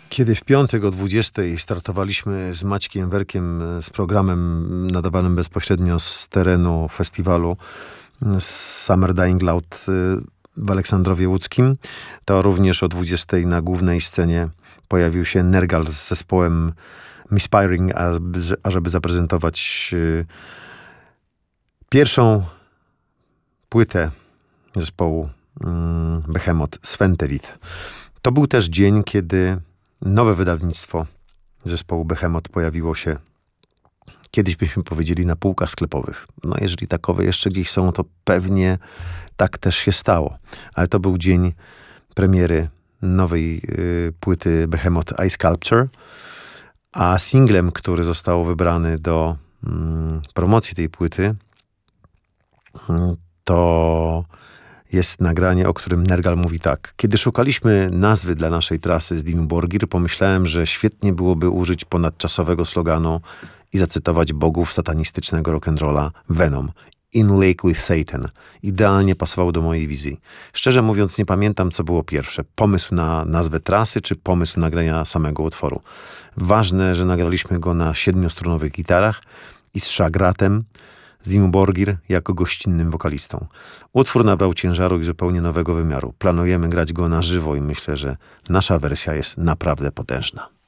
Kiedy w piątek o 20 startowaliśmy z Maćkiem Werkiem z programem nadawanym bezpośrednio z terenu festiwalu Summer Dying Loud w Aleksandrowie Łódzkim, to również o 20 na głównej scenie pojawił się Nergal z zespołem Mispiring, ażeby zaprezentować pierwszą płytę zespołu Behemoth, Sventevit. To był też dzień, kiedy nowe wydawnictwo zespołu Behemoth pojawiło się, kiedyś byśmy powiedzieli, na półkach sklepowych. No jeżeli takowe jeszcze gdzieś są, to pewnie tak też się stało. Ale to był dzień premiery nowej płyty Behemoth Ice Sculpture, a singlem, który został wybrany do promocji tej płyty, to jest nagranie, o którym Nergal mówi tak. Kiedy szukaliśmy nazwy dla naszej trasy z Dimmu Borgir, pomyślałem, że świetnie byłoby użyć ponadczasowego sloganu i zacytować bogów satanistycznego rock'n'rolla Venom. In Lake with Satan. Idealnie pasował do mojej wizji. Szczerze mówiąc, nie pamiętam, co było pierwsze. Pomysł na nazwę trasy, czy pomysł nagrania samego utworu. Ważne, że nagraliśmy go na 7-strunowych gitarach i z szagratem, z Dimmu Borgir jako gościnnym wokalistą. Utwór nabrał ciężaru i zupełnie nowego wymiaru. Planujemy grać go na żywo i myślę, że nasza wersja jest naprawdę potężna.